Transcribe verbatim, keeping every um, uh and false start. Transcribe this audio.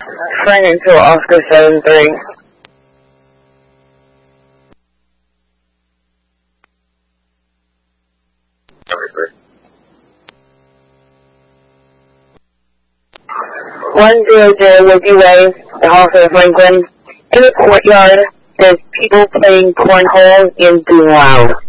Frank until Oscar seven three. One zero zero Woodley Way, the Hospital of Franklin. In the courtyard, there's people playing cornhole and being loud.